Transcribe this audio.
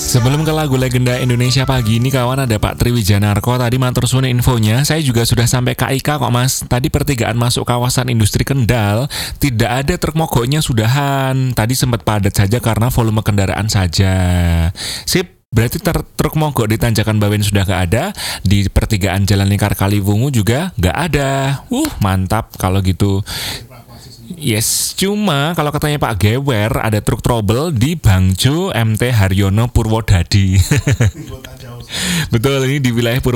Sebelum ke lagu legenda Indonesia pagi ini kawan, ada Pak Triwijanarko tadi matur suwun infonya. Saya juga sudah sampai KIK kok Mas. Tadi pertigaan masuk kawasan industri Kendal tidak ada truk mogoknya sudahan. Tadi sempat padat saja karena volume kendaraan saja. Sip. Berarti truk mogok di Tanjakan Bawen sudah gak ada. Di pertigaan Jalan Lingkar Kaliwungu juga gak ada. Mantap kalau gitu. Yes, cuma kalau katanya Pak Gewer ada truk trouble di Bangjo MT Haryono Purwodadi. Betul, ini di wilayah